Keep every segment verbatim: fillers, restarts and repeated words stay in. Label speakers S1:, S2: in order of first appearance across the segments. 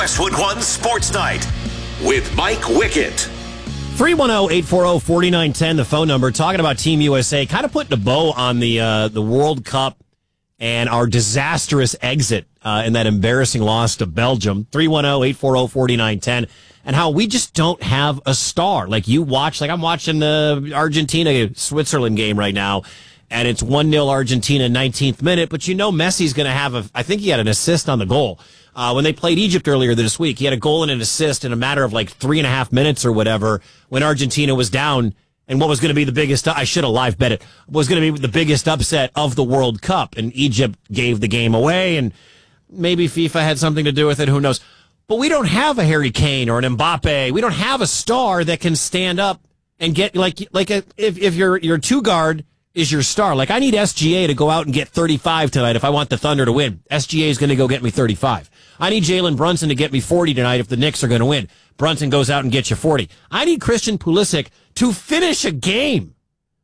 S1: Westwood One Sports Night with Mike Wickett.
S2: three one zero, eight four zero, four nine one zero, the phone number. Talking about Team U S A, kind of putting a bow on the uh, the World Cup and our disastrous exit uh, in that embarrassing loss to Belgium. three one zero, eight four zero, four nine one zero. And how we just don't have a star. Like you watch, like I'm watching the Argentina-Switzerland game right now, and it's one nil Argentina, nineteenth minute, but you know Messi's going to have a, I think he had an assist on the goal. Uh, when they played Egypt earlier this week, he had a goal and an assist in a matter of like three and a half minutes or whatever when Argentina was down. And what was going to be the biggest, I should have live bet it, was going to be the biggest upset of the World Cup. And Egypt gave the game away, and maybe FIFA had something to do with it, who knows. But we don't have a Harry Kane or an Mbappe. We don't have a star that can stand up and get, like, like a, if, if your, your two guard is your star. Like, I need S G A to go out and get thirty-five tonight if I want the Thunder to win. S G A is going to go get me thirty-five. I need Jalen Brunson to get me forty tonight if the Knicks are going to win. Brunson goes out and gets you forty. I need Christian Pulisic to finish a game.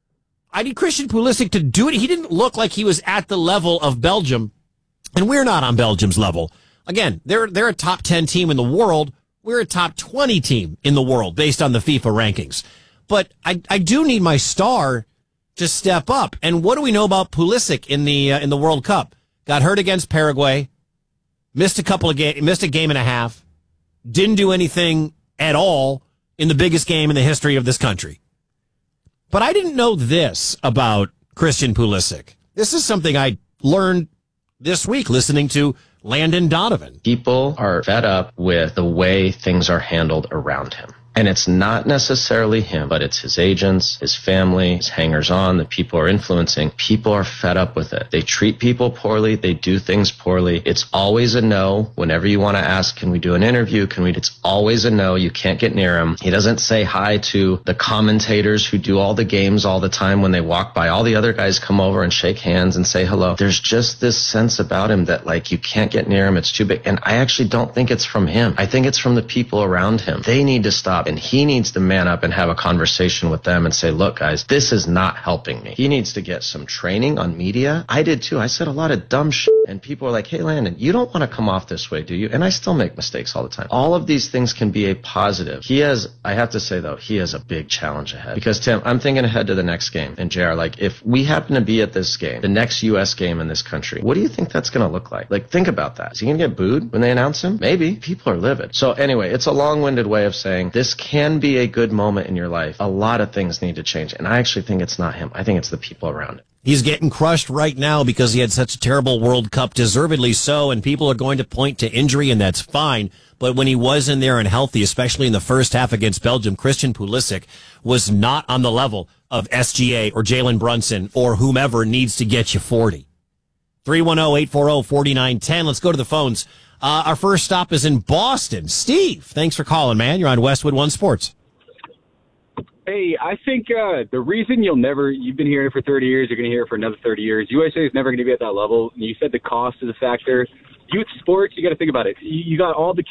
S2: I need Christian Pulisic to do it. He didn't look like he was at the level of Belgium, and we're not on Belgium's level. Again, they're they're a top ten team in the world. We're a top twenty team in the world based on the FIFA rankings. But I I do need my star to step up. And what do we know about Pulisic in the uh, in the World Cup? Got hurt against Paraguay, missed a couple of ga- missed a game and a half, didn't do anything at all in the biggest game in the history of this country. But I didn't know this about Christian Pulisic. This is something I learned this week listening to Landon Donovan.
S3: People are fed up with the way things are handled around him. And it's not necessarily him, but it's his agents, his family, his hangers-on, the people are influencing. People are fed up with it. They treat people poorly. They do things poorly. It's always a no. Whenever you want to ask, can we do an interview? Can we? It's always a no. You can't get near him. He doesn't say hi to the commentators who do all the games all the time when they walk by. All the other guys come over and shake hands and say hello. There's just this sense about him that, like, you can't get near him. It's too big. And I actually don't think it's from him. I think it's from the people around him. They need to stop. And he needs to man up and have a conversation with them and say, look, guys, this is not helping me. He needs to get some training on media. I did too. I said a lot of dumb shit. And people are like, hey, Landon, you don't want to come off this way, do you? And I still make mistakes all the time. All of these things can be a positive. He has, I have to say, though, he has a big challenge ahead. Because, Tim, I'm thinking ahead to the next game. And J R, like, if we happen to be at this game, the next U S game in this country, what do you think that's going to look like? Like, think about that. Is he going to get booed when they announce him? Maybe. People are livid. So anyway, it's a long-winded way of saying this can be a good moment in your life. A lot of things need to change. And I actually think it's not him. I think it's the people around him.
S2: He's getting crushed right now because he had such a terrible World Cup, deservedly so, and people are going to point to injury, and that's fine. But when he was in there and healthy, especially in the first half against Belgium, Christian Pulisic was not on the level of S G A or Jalen Brunson or whomever needs to get you forty. three one zero, eight four zero, four nine one zero. Let's go to the phones. Uh, our first stop is in Boston. Steve, thanks for calling, man. You're on Westwood One Sports.
S4: Hey, I think uh, the reason you'll never, you've been hearing it for thirty years, you're going to hear it for another thirty years. U S A is never going to be at that level. You said the cost is a factor. Youth sports, you got to think about it. You got all the